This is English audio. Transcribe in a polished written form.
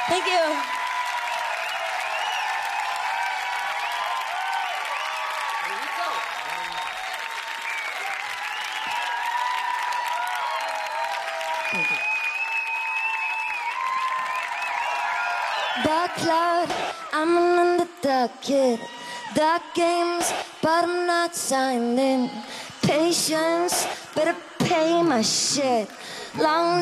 Thank you. Dark cloud, I'm an underdog kid. Dark games, but I'm not signed in. Patience, better pay my shit. Long